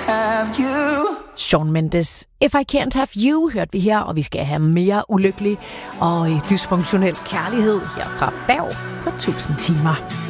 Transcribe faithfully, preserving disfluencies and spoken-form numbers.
have you. Shawn Mendes, If I Can't Have You, hørte vi her, og vi skal have mere ulykkelig og dysfunktionel kærlighed her fra Berg på tusind timer.